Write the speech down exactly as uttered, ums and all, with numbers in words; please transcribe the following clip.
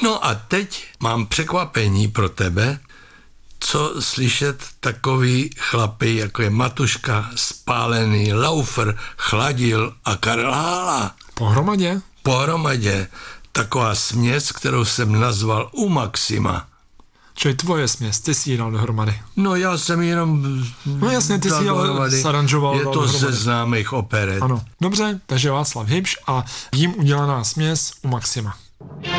No a teď mám překvapení pro tebe, co slyšet takový chlapy, jako je Matuška, Spálený, Laufer, Chladil a Karel Hála. Pohromadě? Pohromadě. Taková směs, kterou jsem nazval U Maxima. Čili tvoje směs, ty jsi ji dal dohromady. No já jsem jenom... No jasně, ty jsi ji zaranžoval. Je to dohromady. ze známých operet. Ano, dobře, takže Václav Hybš a jím udělaná směs U Maxima.